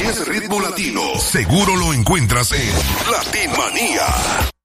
es ritmo latino, seguro lo encuentras en Latin Manía.